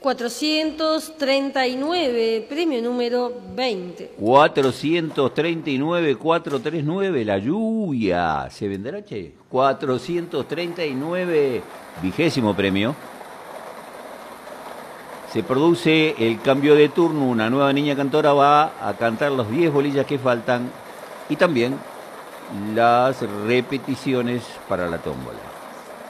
439, premio número 20. 439, 439, la lluvia. ¿Se venderá, che? 439, 20º premio. Se produce el cambio de turno, una nueva niña cantora va a cantar los 10 bolillas que faltan y también las repeticiones para la tómbola.